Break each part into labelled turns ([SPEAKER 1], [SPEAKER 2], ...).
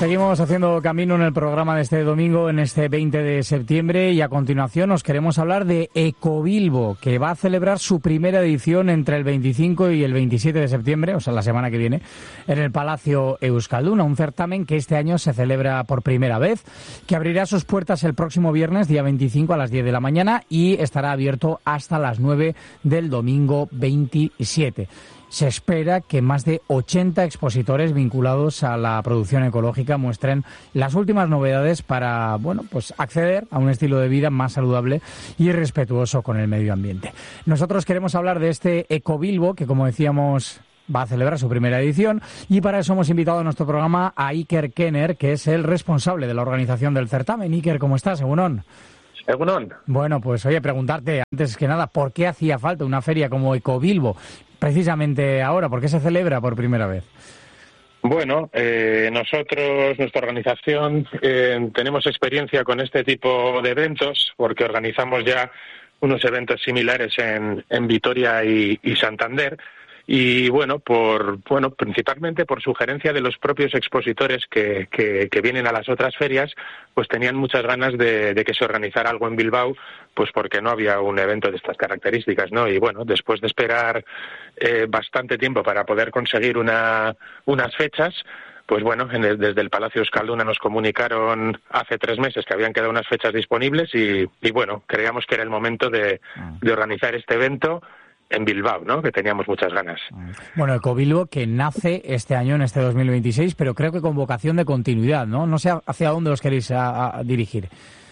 [SPEAKER 1] Seguimos haciendo camino en el programa de este domingo, en este 20 de septiembre, y a continuación os queremos hablar de Ecobilbo, que va a celebrar su primera edición entre el 25 y el 27 de septiembre, o sea, la semana que viene, en el Palacio Euskalduna, un certamen que este año se celebra por primera vez, que abrirá sus puertas el próximo viernes, día 25, a las 10 de la mañana, y estará abierto hasta las 9 del domingo 27. Se espera que más de 80 expositores vinculados a la producción ecológica muestren las últimas novedades para, bueno, pues acceder a un estilo de vida más saludable y respetuoso con el medio ambiente. Nosotros queremos hablar de este Ecobilbo, que, como decíamos, va a celebrar su primera edición, y para eso hemos invitado a nuestro programa a Iker Kenner, que es el responsable de la organización del certamen. Iker, ¿cómo estás? Egunon.
[SPEAKER 2] Egunon.
[SPEAKER 1] Bueno, pues oye, preguntarte antes que nada, ¿por qué hacía falta una feria como Ecobilbo precisamente ahora? ¿Por qué se celebra por primera vez?
[SPEAKER 2] Bueno, nosotros, nuestra organización, tenemos experiencia con este tipo de eventos porque organizamos ya unos eventos similares en Vitoria y Santander. Y principalmente por sugerencia de los propios expositores que vienen a las otras ferias, pues tenían muchas ganas de que se organizara algo en Bilbao, pues porque no había un evento de estas características, ¿no? Y bueno, después de esperar bastante tiempo para poder conseguir unas fechas, pues bueno, desde el Palacio Euskalduna nos comunicaron hace 3 meses que habían quedado unas fechas disponibles y bueno, creíamos que era el momento de organizar este evento en Bilbao, ¿no? Que teníamos muchas ganas.
[SPEAKER 1] Bueno, Ecobilbo, que nace este año, en este 2026, pero creo que con vocación de continuidad, ¿no? No sé hacia dónde os queréis a dirigir.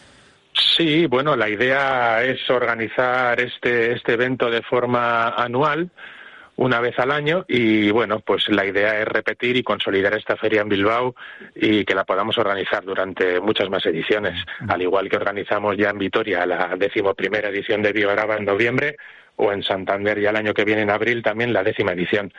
[SPEAKER 2] Sí, bueno, la idea es organizar este evento de forma anual, una vez al año, y bueno, pues la idea es repetir y consolidar esta feria en Bilbao y que la podamos organizar durante muchas más ediciones, al igual que organizamos ya en Vitoria la 11ª edición de Biograba en noviembre, o en Santander ya el año que viene, en abril, también la 10ª edición.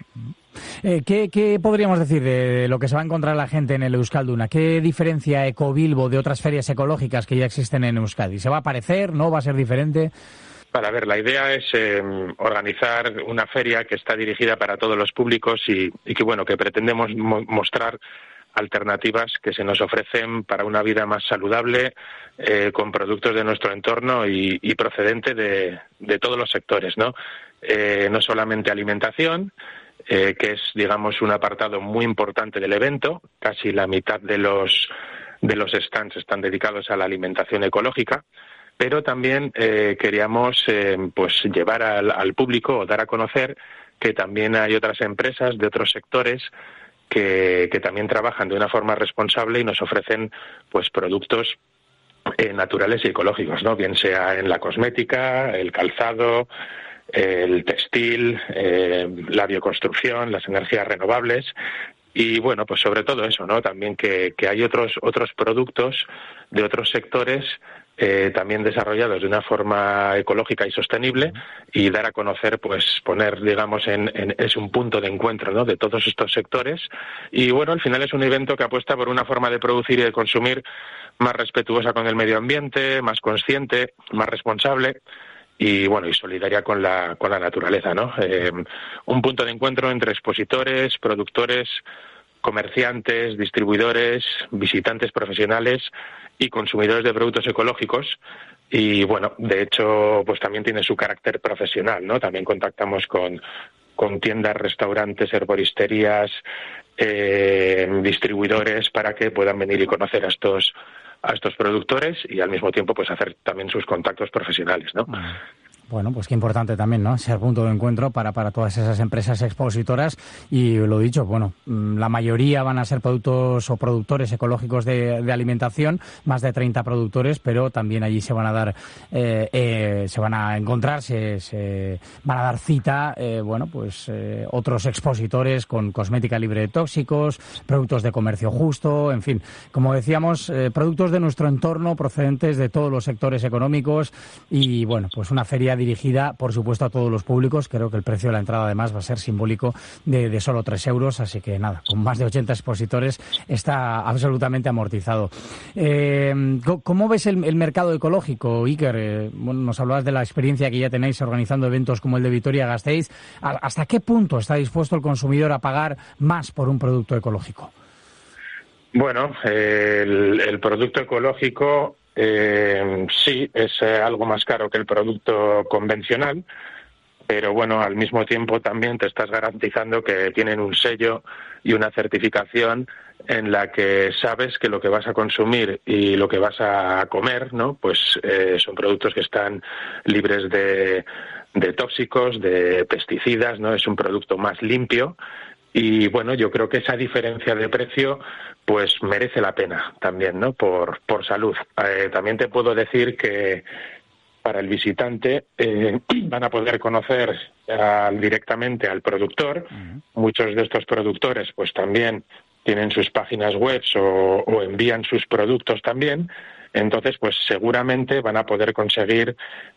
[SPEAKER 1] ¿Qué podríamos decir de lo que se va a encontrar la gente en el Euskalduna? ¿Qué diferencia Ecobilbo de otras ferias ecológicas que ya existen en Euskadi? ¿Se va a parecer? ¿No? ¿Va a ser diferente?
[SPEAKER 2] Para ver, la idea es organizar una feria que está dirigida para todos los públicos y que, bueno, que pretendemos mostrar alternativas que se nos ofrecen para una vida más saludable, con productos de nuestro entorno y procedente de todos los sectores, ¿no? No solamente alimentación, que es, digamos, un apartado muy importante del evento. Casi la mitad de los stands están dedicados a la alimentación ecológica, pero también queríamos pues llevar al público o dar a conocer que también hay otras empresas de otros sectores que también trabajan de una forma responsable y nos ofrecen pues productos naturales y ecológicos, ¿no? Bien sea en la cosmética, el calzado, el textil, la bioconstrucción, las energías renovables. Y bueno, pues sobre todo eso, ¿no? También que hay otros productos de otros sectores también desarrollados de una forma ecológica y sostenible, y dar a conocer, pues poner, digamos, es un punto de encuentro, ¿no? De todos estos sectores. Y bueno, al final es un evento que apuesta por una forma de producir y de consumir más respetuosa con el medio ambiente, más consciente, más responsable y bueno, y solidaria con la naturaleza, ¿no? Un punto de encuentro entre expositores, productores, comerciantes, distribuidores, visitantes profesionales y consumidores de productos ecológicos. Y bueno, de hecho, pues también tiene su carácter profesional, ¿no? También contactamos con tiendas, restaurantes, herboristerías, distribuidores, para que puedan venir y conocer a estos productores y al mismo tiempo pues hacer también sus contactos profesionales, ¿no?
[SPEAKER 1] Bueno, pues qué importante también, ¿no? Ser punto de encuentro para todas esas empresas expositoras. Y lo dicho, bueno, la mayoría van a ser productos o productores ecológicos de alimentación, más de 30 productores, pero también allí se van a dar, se van a encontrar, se van a dar cita, otros expositores con cosmética libre de tóxicos, productos de comercio justo, en fin, como decíamos, productos de nuestro entorno procedentes de todos los sectores económicos y, bueno, pues una feria dirigida, por supuesto, a todos los públicos. Creo que el precio de la entrada, además, va a ser simbólico de solo 3 euros, así que nada, con más de 80 expositores está absolutamente amortizado. ¿Cómo ves el mercado ecológico, Iker? Bueno, nos hablabas de la experiencia que ya tenéis organizando eventos como el de Vitoria-Gasteiz. ¿Hasta qué punto está dispuesto el consumidor a pagar más por un producto ecológico?
[SPEAKER 2] Bueno, el producto ecológico sí es algo más caro que el producto convencional, pero bueno, al mismo tiempo también te estás garantizando que tienen un sello y una certificación en la que sabes que lo que vas a consumir y lo que vas a comer, ¿no? Pues son productos que están libres de tóxicos, de pesticidas, ¿no? Es un producto más limpio. Y bueno, yo creo que esa diferencia de precio pues merece la pena también, ¿no? Por salud. También te puedo decir que para el visitante van a poder conocer directamente al productor. Muchos de estos productores pues también tienen sus páginas web o envían sus productos también. Entonces, pues seguramente van a poder conseguir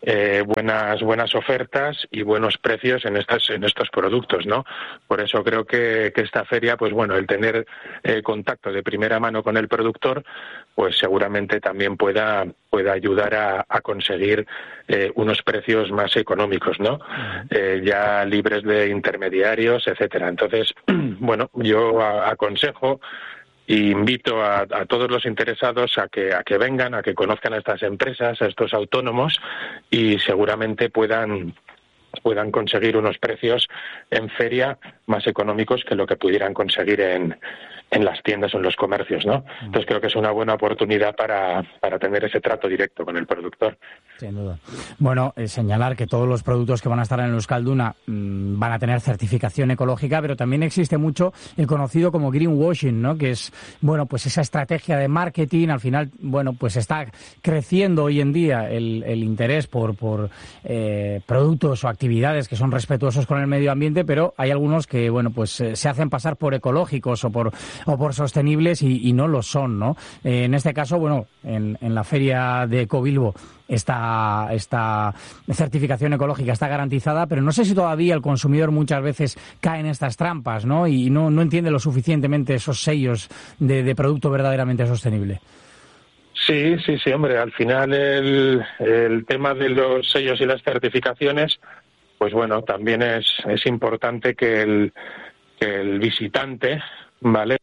[SPEAKER 2] buenas ofertas y buenos precios en estos productos, ¿no? Por eso creo que esta feria, pues bueno, el tener contacto de primera mano con el productor, pues seguramente también pueda ayudar a conseguir unos precios más económicos, ¿no? Ya libres de intermediarios, etcétera. Entonces, bueno, yo aconsejo e invito a todos los interesados a que vengan, a que conozcan a estas empresas, a estos autónomos, y seguramente puedan conseguir unos precios en feria más económicos que lo que pudieran conseguir en las tiendas o en los comercios, ¿no? Entonces creo que es una buena oportunidad para tener ese trato directo con el productor.
[SPEAKER 1] Sin duda. Bueno, señalar que todos los productos que van a estar en Euskalduna van a tener certificación ecológica, pero también existe mucho el conocido como greenwashing, ¿no? Que es, bueno, pues esa estrategia de marketing. Al final, bueno, pues está creciendo hoy en día el interés por productos o actividades que son respetuosos con el medio ambiente, pero hay algunos que, bueno, pues se hacen pasar por ecológicos o por sostenibles y no lo son, ¿no? En este caso, bueno, en la feria de Ecobilbo esta certificación ecológica está garantizada, pero no sé si todavía el consumidor muchas veces cae en estas trampas, ¿no? Y no entiende lo suficientemente esos sellos de producto verdaderamente sostenible.
[SPEAKER 2] Sí, hombre, al final el tema de los sellos y las certificaciones, pues bueno, también es importante que el visitante, ¿vale?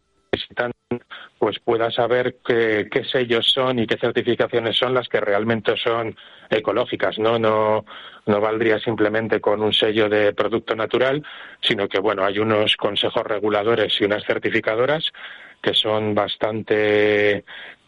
[SPEAKER 2] Pues pueda saber qué sellos son y qué certificaciones son las que realmente son ecológicas, ¿no? No valdría simplemente con un sello de producto natural, sino que, bueno, hay unos consejos reguladores y unas certificadoras que son bastante,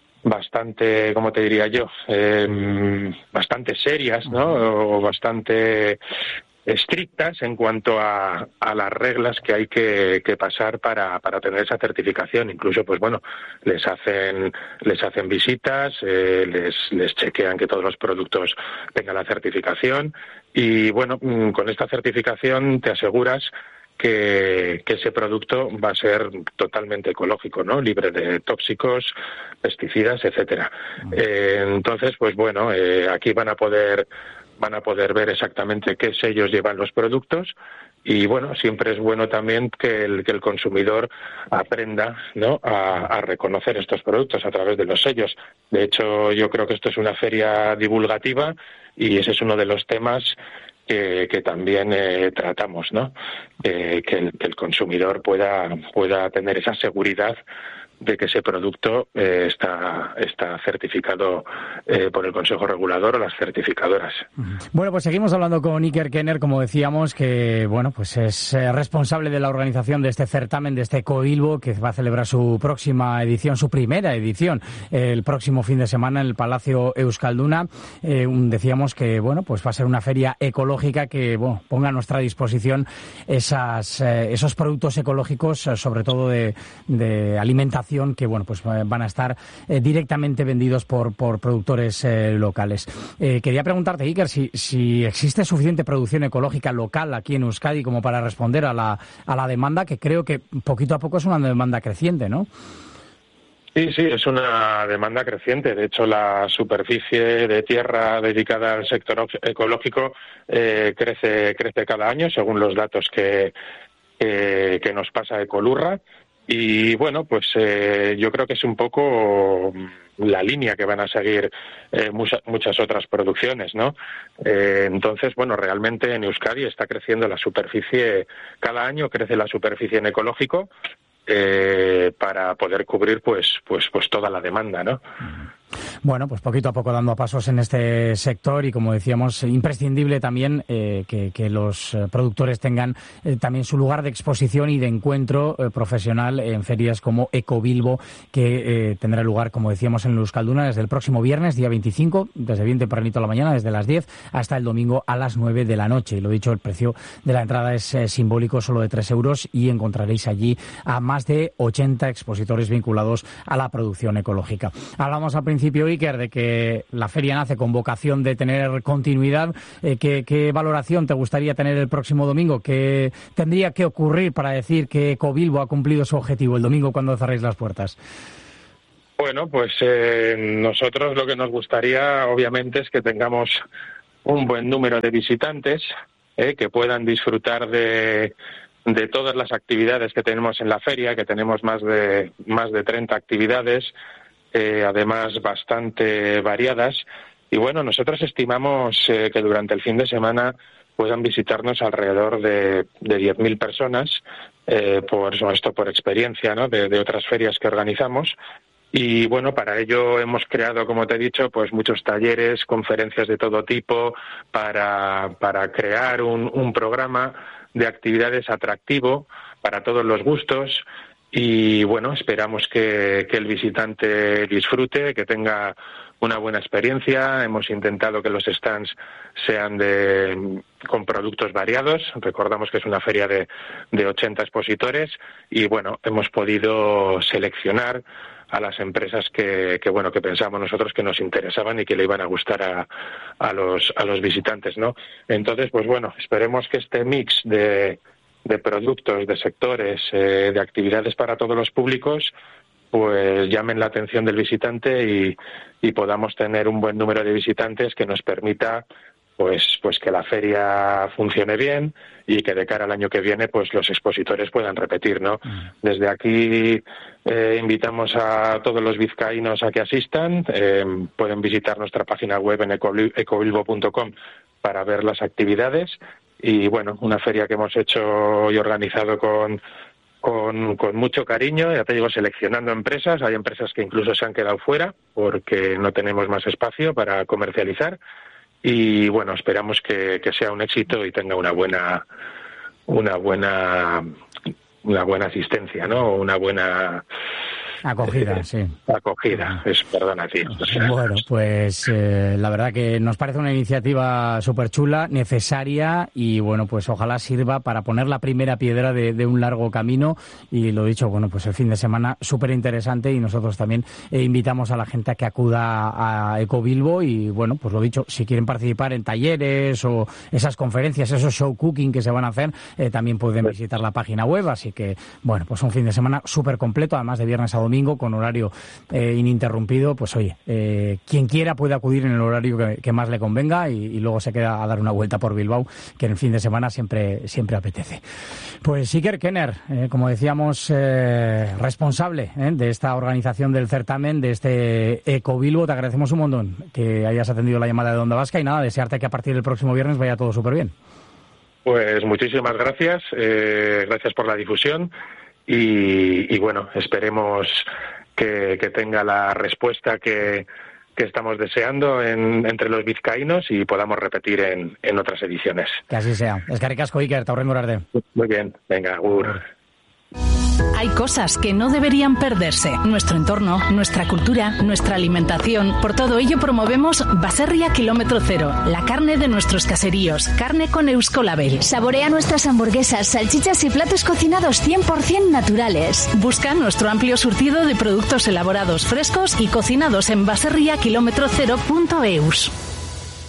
[SPEAKER 2] ¿cómo te diría yo? Bastante serias, ¿no? O bastante estrictas en cuanto a las reglas que hay que pasar para tener esa certificación. Incluso, pues bueno, les hacen visitas, les chequean que todos los productos tengan la certificación y, bueno, con esta certificación te aseguras que ese producto va a ser totalmente ecológico, ¿no? Libre de tóxicos, pesticidas, etcétera. Entonces, pues bueno, aquí van a poder ver exactamente qué sellos llevan los productos y, bueno, siempre es bueno también que el consumidor aprenda, ¿no?, a reconocer estos productos a través de los sellos. De hecho, yo creo que esto es una feria divulgativa y ese es uno de los temas que también tratamos, ¿no? Que el consumidor pueda tener esa seguridad de que ese producto está certificado por el Consejo Regulador o las certificadoras.
[SPEAKER 1] Bueno, pues seguimos hablando con Iker Kenner, como decíamos, que bueno, pues es responsable de la organización de este certamen, de este Ecobilbo, que va a celebrar su próxima edición, su primera edición, el próximo fin de semana en el Palacio Euskalduna. Decíamos que bueno, pues va a ser una feria ecológica que, bueno, ponga a nuestra disposición esos productos ecológicos, sobre todo de alimentación, que bueno, pues van a estar directamente vendidos por productores locales. Quería preguntarte, Iker, si existe suficiente producción ecológica local aquí en Euskadi como para responder a la demanda, que creo que poquito a poco es una demanda creciente, ¿no?
[SPEAKER 2] Sí, es una demanda creciente. De hecho, la superficie de tierra dedicada al sector ecológico crece cada año, según los datos que nos pasa Ecolurra. Y bueno, pues yo creo que es un poco la línea que van a seguir muchas otras producciones, ¿no? Entonces, bueno, realmente en Euskadi está creciendo la superficie, cada año crece la superficie en ecológico para poder cubrir pues toda la demanda, ¿no?
[SPEAKER 1] Bueno, pues poquito a poco dando pasos en este sector y, como decíamos, imprescindible también que los productores tengan también su lugar de exposición y de encuentro profesional en ferias como Ecobilbo, que tendrá lugar, como decíamos, en Euskalduna desde el próximo viernes, día 25, desde bien tempranito a la mañana, desde las 10 hasta el domingo a las 9 de la noche. Y lo dicho, el precio de la entrada es simbólico, solo de 3 euros, y encontraréis allí a más de 80 expositores vinculados a la producción ecológica. Hablamos al principio, Iker, de que la feria nace con vocación de tener continuidad. ¿Qué valoración te gustaría tener el próximo domingo? ¿Qué tendría que ocurrir para decir que Ecobilbo ha cumplido su objetivo el domingo cuando cerréis las puertas?
[SPEAKER 2] Bueno, pues nosotros lo que nos gustaría, obviamente, es que tengamos un buen número de visitantes que puedan disfrutar de todas las actividades que tenemos en la feria, que tenemos más de 30 actividades, además bastante variadas. Y bueno, nosotros estimamos que durante el fin de semana puedan visitarnos alrededor de 10.000 personas, por experiencia, ¿no?, de otras ferias que organizamos. Y bueno, para ello hemos creado, como te he dicho, pues muchos talleres, conferencias de todo tipo, para crear un programa de actividades atractivo para todos los gustos. Y bueno, esperamos que el visitante disfrute, que tenga una buena experiencia. Hemos intentado que los stands sean con productos variados. Recordamos que es una feria de 80 expositores y bueno, hemos podido seleccionar a las empresas que pensamos nosotros que nos interesaban y que le iban a gustar a los visitantes, ¿no? Entonces, pues bueno, esperemos que este mix de productos, de sectores, de actividades para todos los públicos, pues llamen la atención del visitante y podamos tener un buen número de visitantes que nos permita pues que la feria funcione bien y que de cara al año que viene pues los expositores puedan repetir, ¿no? Desde aquí invitamos a todos los vizcaínos a que asistan. Pueden visitar nuestra página web en ecobilbo.com para ver las actividades. Y bueno, una feria que hemos hecho y organizado con mucho cariño, ya te digo, seleccionando empresas. Hay empresas que incluso se han quedado fuera porque no tenemos más espacio para comercializar. Y bueno, esperamos que sea un éxito y tenga una buena asistencia, ¿no? Una buena
[SPEAKER 1] acogida, sí.
[SPEAKER 2] Acogida, perdona, tío.
[SPEAKER 1] Bueno, pues la verdad que nos parece una iniciativa súper chula, necesaria y bueno, pues ojalá sirva para poner la primera piedra de un largo camino. Y lo dicho, bueno, pues el fin de semana súper interesante y nosotros también invitamos a la gente a que acuda a Ecobilbo y bueno, pues lo dicho, si quieren participar en talleres o esas conferencias, esos show cooking que se van a hacer, también pueden visitar la página web. Así que bueno, pues un fin de semana súper completo, además de viernes a domingo, con horario ininterrumpido. Pues oye, quien quiera puede acudir en el horario que más le convenga y luego se queda a dar una vuelta por Bilbao, que en el fin de semana siempre apetece. Pues Iker Kenner, como decíamos, responsable de esta organización del certamen, de este Ecobilbo, te agradecemos un montón que hayas atendido la llamada de Onda Vasca y nada, desearte que a partir del próximo viernes vaya todo súper bien.
[SPEAKER 2] Pues muchísimas gracias, gracias por la difusión. Y bueno, esperemos que tenga la respuesta que estamos deseando entre los vizcaínos y podamos repetir en otras ediciones.
[SPEAKER 1] Que así sea. Eskerrik asko, Iker, taurrengo arte.
[SPEAKER 2] Muy bien, venga, agur.
[SPEAKER 3] Hay cosas que no deberían perderse. Nuestro entorno, nuestra cultura, nuestra alimentación. Por todo ello promovemos Baserria Kilómetro Cero, la carne de nuestros caseríos, carne con Euskolabel.
[SPEAKER 4] Saborea nuestras hamburguesas, salchichas y platos cocinados 100% naturales.
[SPEAKER 3] Busca nuestro amplio surtido de productos elaborados frescos y cocinados en baserriakilometrocero.eus.